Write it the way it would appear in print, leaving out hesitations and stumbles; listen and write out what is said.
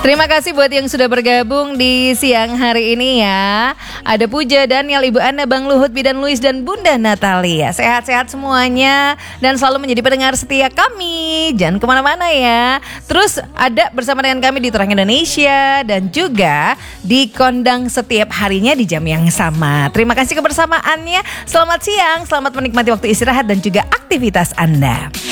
Terima kasih buat yang sudah bergabung di siang hari ini ya. Ada Puja, Daniel, Ibu Ana, Bang Luhut, Bidan Luis, dan Bunda Natalia. Sehat-sehat semuanya dan selalu menjadi pendengar setia kami. Jangan kemana-mana ya. Terus ada bersama dengan kami di Terang Indonesia dan juga di Kondang setiap harinya di jam yang sama. Terima kasih kebersamaannya. Selamat siang, selamat menikmati waktu istirahat dan juga aktivitas Anda.